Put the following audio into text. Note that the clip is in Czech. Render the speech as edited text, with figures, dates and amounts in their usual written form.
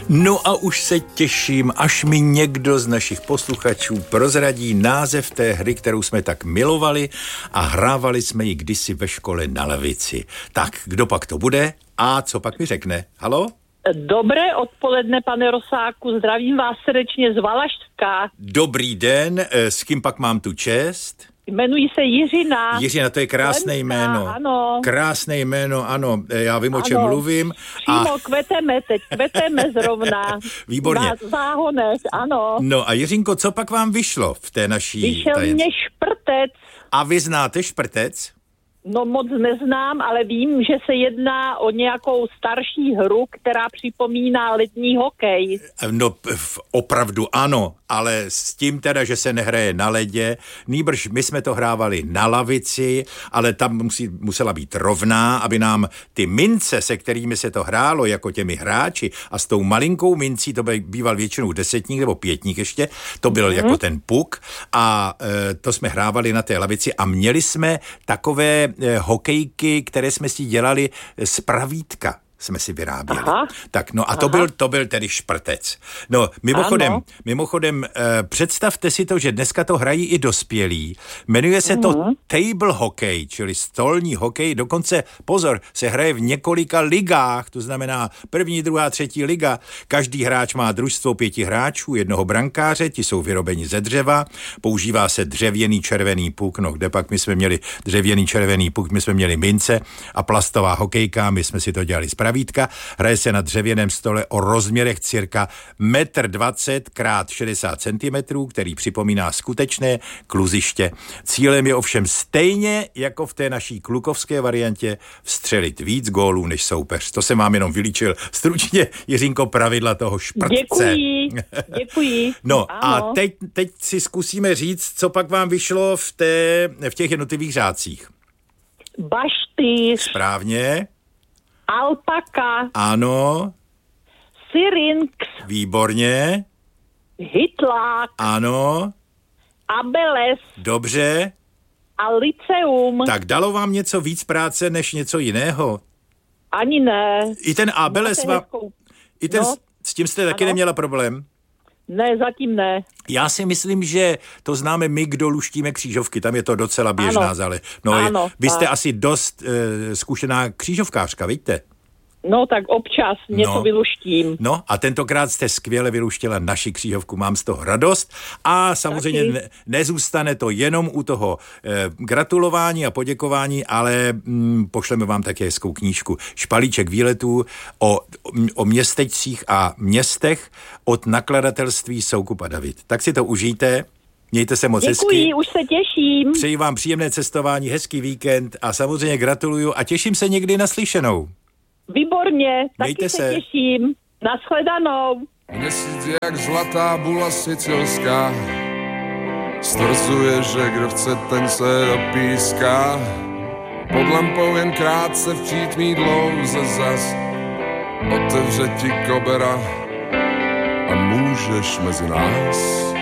No a už se těším, až mi někdo z našich posluchačů prozradí název té hry, kterou jsme tak milovali a hrávali jsme ji kdysi ve škole na lavici. Tak, kdo pak to bude a co pak mi řekne? Haló? Dobré odpoledne, pane Rosáku, zdravím vás srdečně z Valašska. Dobrý den, s kým pak mám tu čest? Jmenuji se Jiřina. Jiřina, to je krásné jméno. Ano. Krásné jméno, ano, já vím, o čem mluvím. Přímo kveteme zrovna. Výborně. Na záhonech, ano. No a Jiřinko, co pak vám vyšlo v té naší Vyšel mě šprtec. A vy znáte šprtec? No moc neznám, ale vím, že se jedná o nějakou starší hru, která připomíná lední hokej. No opravdu ano, ale s tím teda, že se nehraje na ledě, nýbrž my jsme to hrávali na lavici, ale tam musela být rovná, aby nám ty mince, se kterými se to hrálo jako těmi hráči a s tou malinkou mincí, to býval většinou desetník nebo pětník ještě, to byl jako ten puk a to jsme hrávali na té lavici a měli jsme takové hokejky, které jsme si dělali z pravítka. Jsme si vyráběli. Aha. Tak, no a to byl tedy šprtec. No, mimochodem, představte si to, že dneska to hrají i dospělí. Jmenuje se to table hockey, čili stolní hokej. Dokonce, pozor, se hraje v několika ligách, to znamená první, druhá, třetí liga. Každý hráč má družstvo 5 hráčů, jednoho brankáře, ti jsou vyrobeni ze dřeva, používá se dřevěný červený puk, no kde pak my jsme měli dřevěný červený puk, my jsme měli mince a plastová hokejka, my jsme si to dělali z pravítka, hraje se na dřevěném stole o rozměrech cirka 1,20 x 60 cm, který připomíná skutečné kluziště. Cílem je ovšem stejně jako v té naší klukovské variantě vstřelit víc gólů než soupeř. To jsem vám jenom vylíčil stručně, Jiřinko, pravidla toho šprtce. Děkuji. No ano. A teď si zkusíme říct, co pak vám vyšlo v těch jednotlivých řádcích. Baštýř. Správně. Alpaka. Ano. Syrinx. Výborně. Hytlák. Ano. Abeles. Dobře. A Lyceum. Tak dalo vám něco víc práce než něco jiného? Ani ne. I ten Abeles vám... S tím jste taky neměla problém? Ne, zatím ne. Já si myslím, že to známe my, kdo luštíme křížovky, tam je to docela běžná záležitost. No, vy jste asi dost zkušená křížovkářka, vidíte? No, tak občas něco vyluštím. No, a tentokrát jste skvěle vyluštila naši křížovku, mám z toho radost a samozřejmě nezůstane to jenom u toho gratulování a poděkování, ale pošleme vám také hezkou knížku Špalíček výletů o městečcích a městech od nakladatelství Soukup a David. Tak si to užijte. Mějte se moc hezky. Děkuji, už se těším. Přeji vám příjemné cestování, hezký víkend a samozřejmě gratuluju a těším se někdy na slyšenou. Výborně, taky se těším. Nashledanou. Měsíc jak zlatá bula sicilská, stvrzuje, že kdo chce, ten se dopíská. Pod lampou jen krátce v přítmí dlouze zas otevře ti kobera a můžeš mezi nás.